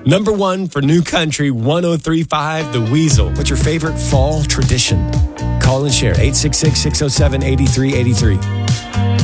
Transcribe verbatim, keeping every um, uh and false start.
Number one for New Country one oh three point five, The Weasel. What's your favorite fall tradition? Call and share eight six six, six oh seven, eight three eight three.